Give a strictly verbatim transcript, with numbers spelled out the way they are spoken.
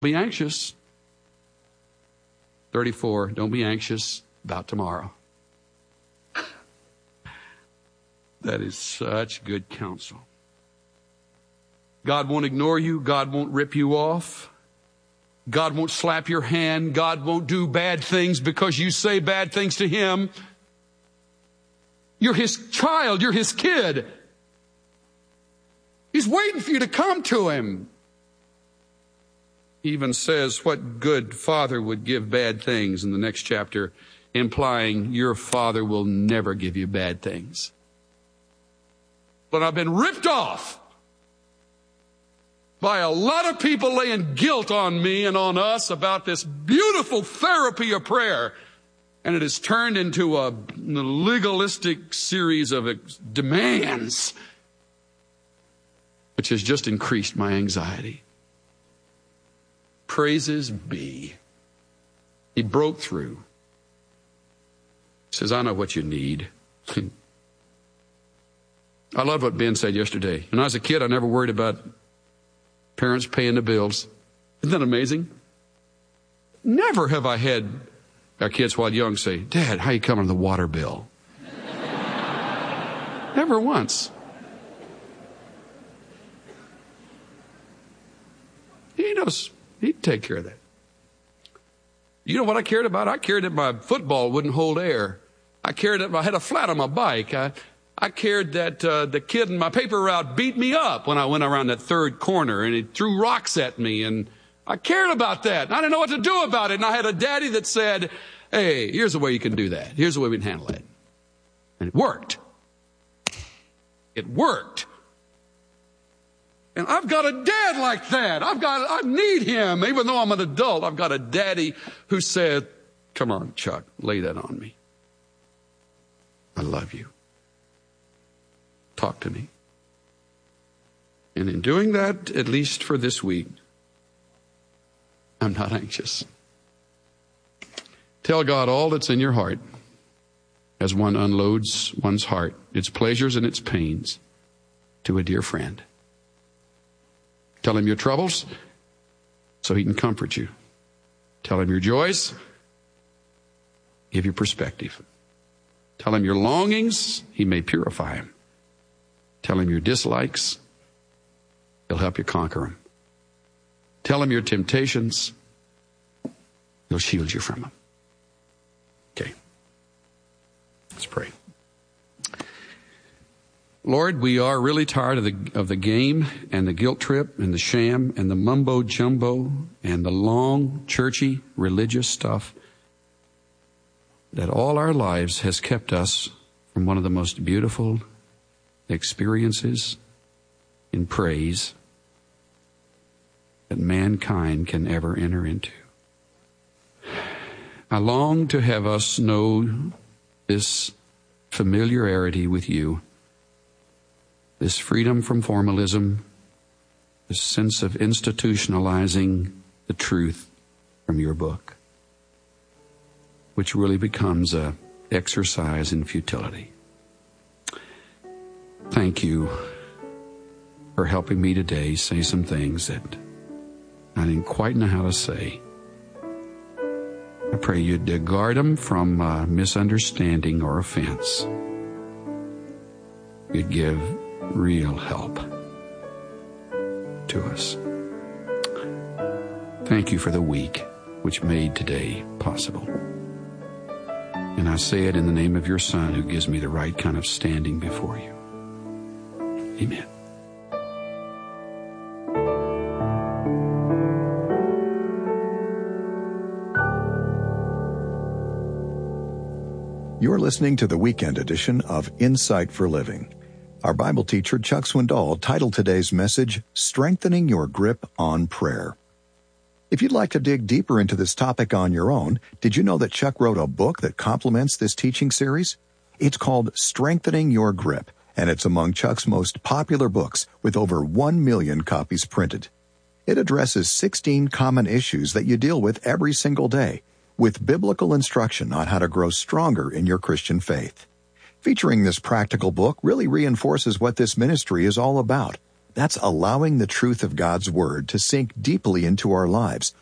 Be anxious. thirty-four, don't be anxious about tomorrow. That is such good counsel. God won't ignore you. God won't rip you off. God won't slap your hand. God won't do bad things because you say bad things to Him. You're His child. You're His kid. He's waiting for you to come to Him. He even says, what good father would give bad things in the next chapter, implying your Father will never give you bad things. But I've been ripped off by a lot of people laying guilt on me and on us about this beautiful therapy of prayer. And it has turned into a legalistic series of demands, which has just increased my anxiety. Praises be. He broke through. He says, I know what you need. I love what Ben said yesterday. When I was a kid, I never worried about parents paying the bills. Isn't that amazing? Never have I had our kids while young say, Dad, how you coming on the water bill? Never once. He knows. He'd take care of that. You know what I cared about? I cared that my football wouldn't hold air. I cared that I had a flat on my bike. I, I cared that uh, the kid in my paper route beat me up when I went around that third corner and he threw rocks at me. And I cared about that. And I didn't know what to do about it. And I had a daddy that said, hey, here's the way you can do that. Here's the way we can handle it. And it worked. It worked. And I've got a dad like that. I've got, I need him. Even though I'm an adult, I've got a daddy who said, come on, Chuck, lay that on me. I love you. Talk to me. And in doing that, at least for this week, I'm not anxious. Tell God all that's in your heart as one unloads one's heart, its pleasures and its pains, to a dear friend. Tell Him your troubles so He can comfort you. Tell Him your joys, give you perspective. Tell Him your longings, He may purify them. Tell Him your dislikes, He'll help you conquer them. Tell Him your temptations, He'll shield you from them. Okay, let's pray. Lord, we are really tired of the of the game and the guilt trip and the sham and the mumbo jumbo and the long, churchy, religious stuff that all our lives has kept us from one of the most beautiful experiences in praise that mankind can ever enter into. I long to have us know this familiarity with you, this freedom from formalism, this sense of institutionalizing the truth from your book, which really becomes an exercise in futility. Thank you for helping me today say some things that I didn't quite know how to say. I pray you'd guard them from uh, misunderstanding or offense. You'd give real help to us. Thank you for the week which made today possible. And I say it in the name of your Son, who gives me the right kind of standing before you. Amen. You're listening to the weekend edition of Insight for Living. Our Bible teacher, Chuck Swindoll, titled today's message, Strengthening Your Grip on Prayer. If you'd like to dig deeper into this topic on your own, did you know that Chuck wrote a book that complements this teaching series? It's called Strengthening Your Grip, and it's among Chuck's most popular books with over one million copies printed. It addresses sixteen common issues that you deal with every single day, with biblical instruction on how to grow stronger in your Christian faith. Featuring this practical book really reinforces what this ministry is all about, That's allowing the truth of God's Word to sink deeply into our lives,